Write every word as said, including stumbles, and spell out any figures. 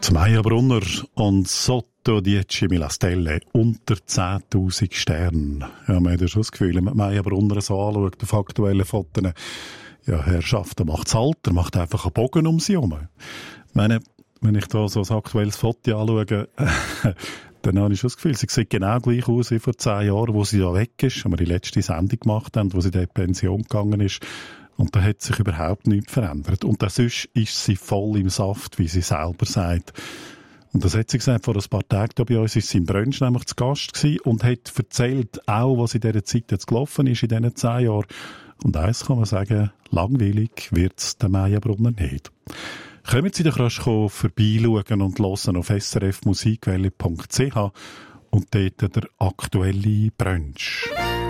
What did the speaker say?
Maya Brunner und Sotto dieci mila stelle, unter zehntausend Sterne. Ja, man hat ja schon das Gefühl, wenn man Maya Brunner so anschaut, auf aktuellen Fotos, ja, Herrschaft, er macht das Alter, macht einfach einen Bogen um sie herum. Ich meine, wenn ich da so ein aktuelles Foto anschaue, dann habe ich schon das Gefühl, sie sieht genau gleich aus wie vor zehn Jahren, wo sie ja weg ist, wo wir die letzte Sendung gemacht haben, wo sie in die Pension gegangen ist. Und da hat sich überhaupt nichts verändert. Und dann sonst ist sie voll im Saft, wie sie selber sagt. Und das hat sie gesagt, vor ein paar Tagen da bei uns ist sie im Brunch nämlich zu Gast gewesen und hat erzählt, auch was in dieser Zeit jetzt gelaufen ist, in diesen zehn Jahren. Und eins kann man sagen, langweilig wird's der Maya Brunner nicht. Kommen Sie doch rasch vorbeischauen und hören auf s r f musikwelle punkt c h und dort der aktuelle Brunch.